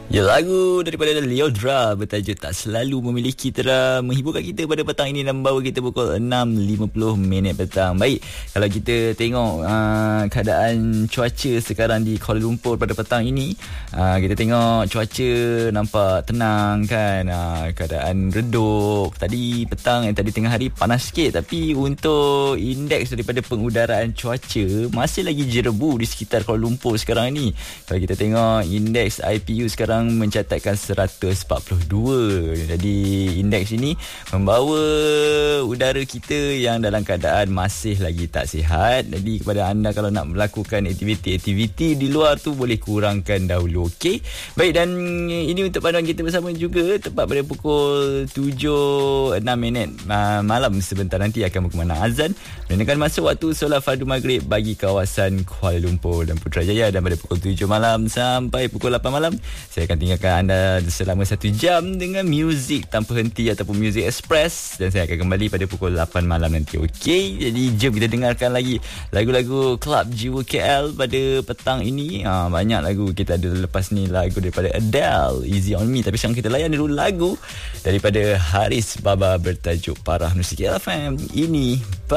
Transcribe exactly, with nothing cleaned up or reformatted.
Ya, lagu daripada Leodra bertajuk Tak Selalu Memiliki telah menghiburkan kita pada petang ini dan membawa kita pukul enam lima puluh minit petang. Baik, kalau kita tengok uh, keadaan cuaca sekarang di Kuala Lumpur pada petang ini, uh, kita tengok cuaca nampak tenang kan, uh, keadaan redup. Tadi petang, eh, tadi tengah hari panas sikit, tapi untuk indeks daripada pengudaraan cuaca masih lagi jerebu di sekitar Kuala Lumpur sekarang ini. Kalau kita tengok indeks I P U sekarang mencatatkan seratus empat puluh dua. Jadi indeks ini membawa udara kita yang dalam keadaan masih lagi tak sihat. Jadi kepada anda, kalau nak melakukan aktiviti-aktiviti di luar tu, boleh kurangkan dahulu. Okey. Baik, dan ini untuk panduan kita bersama juga tepat pada pukul tujuh enam minit uh, malam. Sebentar nanti akan berkumandang azan menunjukkan masuk waktu solat fardu maghrib bagi kawasan Kuala Lumpur dan Putrajaya. Dan pada pukul tujuh malam sampai pukul lapan malam, saya akan tinggalkan anda selama satu jam dengan muzik tanpa henti ataupun muzik express, dan saya akan kembali pada pukul lapan malam nanti. Okey, jadi jom kita dengarkan lagi lagu-lagu Club Jiwa K L pada petang ini. Ha, banyak lagu kita ada lepas ni, lagu daripada Adele, Easy On Me. Tapi sekarang kita layan dulu lagu daripada Haris Baba bertajuk Parah Musik K L F M. Ini